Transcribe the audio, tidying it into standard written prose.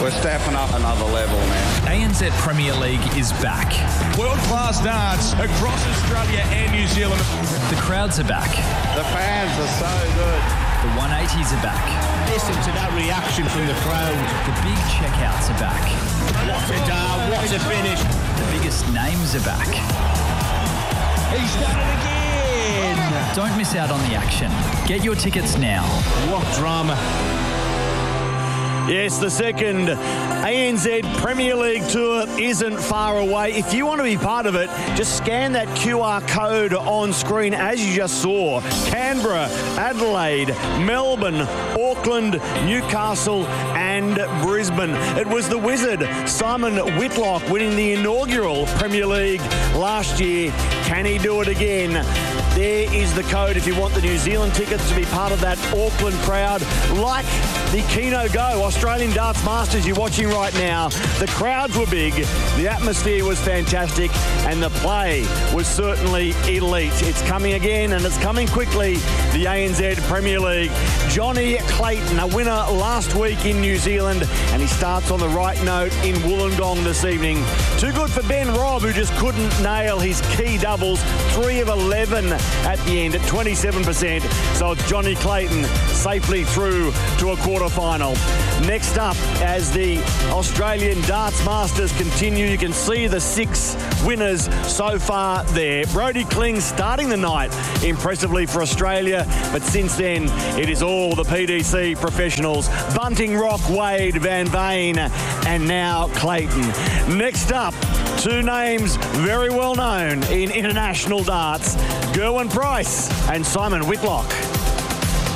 We're stepping up another level now. ANZ Premier League is back. World-class darts across Australia and New Zealand. The crowds are back. The fans are so good. The 180s are back. Listen to that reaction from the crowd. The big checkouts are back. What a dart, what a finish. The biggest names are back. He's done it again. Don't miss out on the action. Get your tickets now. What drama. Yes, the second ANZ Premier League tour isn't far away. If you want to be part of it, just scan that QR code on screen as you just saw. Canberra, Adelaide, Melbourne, Auckland, Newcastle and Brisbane. It was the Wizard, Simon Whitlock, winning the inaugural Premier League last year. Can he do it again? There is the code if you want the New Zealand tickets to be part of that Auckland crowd. Like the Keno Go Australian Darts Masters you're watching right now, the crowds were big, the atmosphere was fantastic, and the play was certainly elite. It's coming again, and it's coming quickly, the ANZ Premier League. Johnny Clayton, a winner last week in New Zealand, and he starts on the right note in Wollongong this evening. Too good for Ben Robb, who just couldn't nail his key doubles. 3 of 11 at the end at 27%. So it's Johnny Clayton safely through to a quarterfinal. Next up, as the Australian Darts Masters continue, you can see the 6 winners so far there. Brody Kling starting the night impressively for Australia, but since then it is all the PDC professionals. Bunting, Rock, Wade, Van Veen, and now Clayton. Next up, 2 names very well known in international darts, Gerwyn Price and Simon Whitlock.